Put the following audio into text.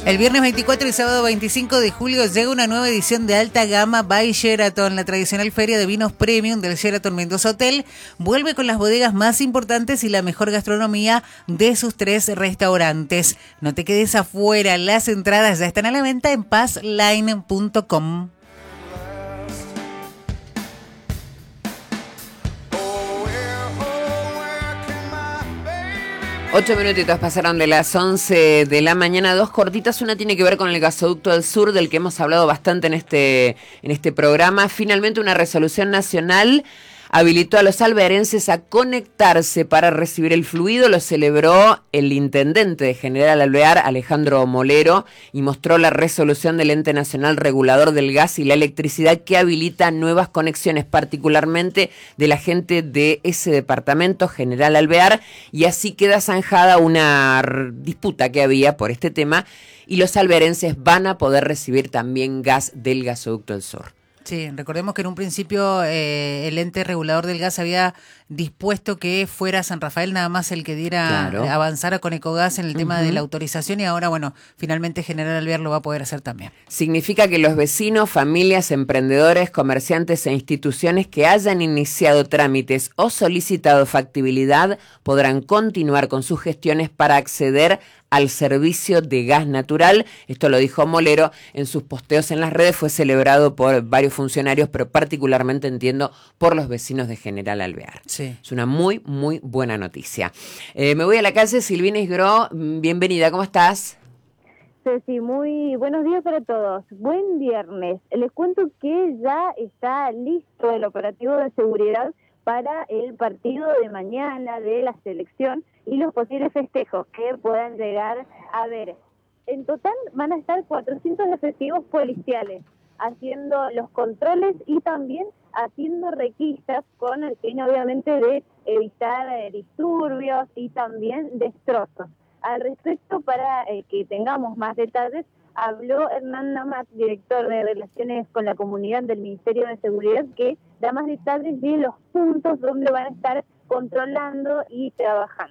El viernes 24 y sábado 25 de julio llega una nueva edición de Alta Gama by Sheraton. La tradicional feria de vinos premium del Sheraton Mendoza Hotel vuelve con las bodegas más importantes y la mejor gastronomía de sus 3 restaurantes. No te quedes afuera, las entradas ya están a la venta en pazline.com. 8 minutitos pasaron de las 11 de la mañana, 2 cortitas. Una tiene que ver con el gasoducto del sur, del que hemos hablado bastante en este programa. Finalmente, una resolución nacional habilitó a los alvearenses a conectarse para recibir el fluido. Lo celebró el intendente de General Alvear, Alejandro Molero, y mostró la resolución del Ente Nacional Regulador del Gas y la Electricidad que habilita nuevas conexiones, particularmente de la gente de ese departamento, General Alvear, y así queda zanjada una disputa que había por este tema, y los alvearenses van a poder recibir también gas del gasoducto del sur. Sí, recordemos que en un principio el ente regulador del gas había dispuesto que fuera San Rafael nada más el que avanzara con Ecogas en el tema de la autorización, y ahora, bueno, finalmente General Alvear lo va a poder hacer también. Significa que los vecinos, familias, emprendedores, comerciantes e instituciones que hayan iniciado trámites o solicitado factibilidad podrán continuar con sus gestiones para acceder al servicio de gas natural. Esto lo dijo Molero en sus posteos en las redes. Fue celebrado por varios funcionarios, pero particularmente, entiendo, por los vecinos de General Alvear. Sí. Es una muy, muy buena noticia. Me voy a la calle. Silvina Isgro, bienvenida, ¿cómo estás? Ceci, muy buenos días para todos. Buen viernes. Les cuento que ya está listo el operativo de seguridad para el partido de mañana de la selección y los posibles festejos que puedan llegar a ver. En total van a estar 400 efectivos policiales haciendo los controles y también haciendo requisas con el fin, obviamente, de evitar disturbios y también destrozos. Al respecto, para que tengamos más detalles, habló Hernán Namat, director de Relaciones con la Comunidad del Ministerio de Seguridad, que da más detalles de los puntos donde van a estar controlando y trabajando.